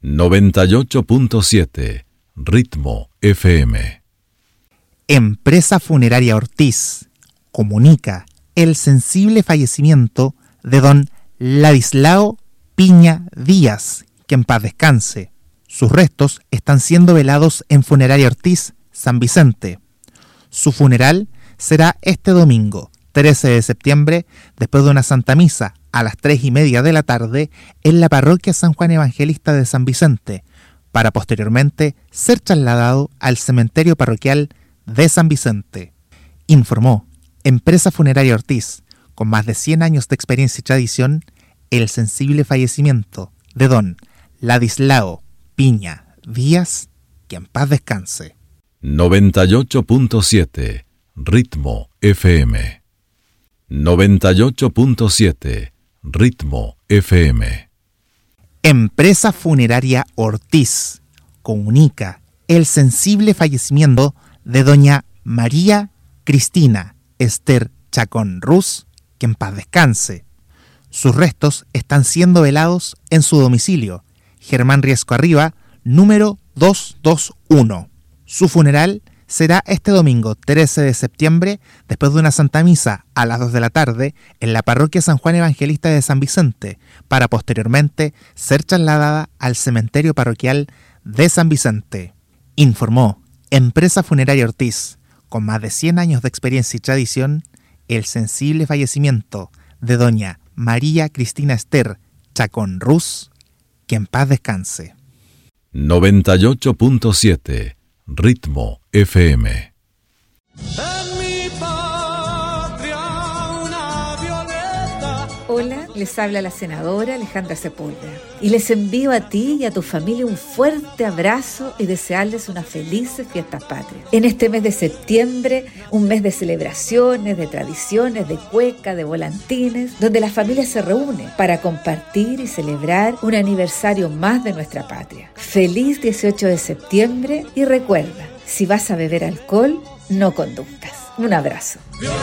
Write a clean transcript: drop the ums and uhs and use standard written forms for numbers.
98.7 Ritmo FM. Empresa Funeraria Ortiz comunica el sensible fallecimiento de don Ladislao Piña Díaz, que en paz descanse. Sus restos están siendo velados en Funeraria Ortiz, San Vicente. Su funeral será este domingo, 13 de septiembre, después de una Santa Misa a las 3:30 de la tarde en la parroquia San Juan Evangelista de San Vicente, para posteriormente ser trasladado al cementerio parroquial de San Vicente. Informó Empresa Funeraria Ortiz, con más de 100 años de experiencia y tradición, el sensible fallecimiento de don Ladislao Piña Díaz, que en paz descanse. 98.7 Ritmo FM. 98.7 Ritmo FM. Empresa Funeraria Ortiz comunica el sensible fallecimiento de doña María Cristina Esther Chacón Ruz, que en paz descanse. Sus restos están siendo velados en su domicilio, Germán Riesco Arriba, número 221. Su funeral será este domingo 13 de septiembre, después de una Santa Misa a las 2 de la tarde en la parroquia San Juan Evangelista de San Vicente, para posteriormente ser trasladada al cementerio parroquial de San Vicente. Informó Empresa Funeraria Ortiz, con más de 100 años de experiencia y tradición, el sensible fallecimiento de doña María Cristina Esther Chacón Ruz, que en paz descanse. 98.7 Ritmo FM. Hola, les habla la senadora Alejandra Sepúlveda y les envío a ti y a tu familia un fuerte abrazo y desearles unas felices fiestas patrias. En este mes de septiembre, un mes de celebraciones, de tradiciones, de cueca, de volantines, donde la familia se reúne para compartir y celebrar un aniversario más de nuestra patria. Feliz 18 de septiembre y recuerda, si vas a beber alcohol, no conduzcas. Un abrazo.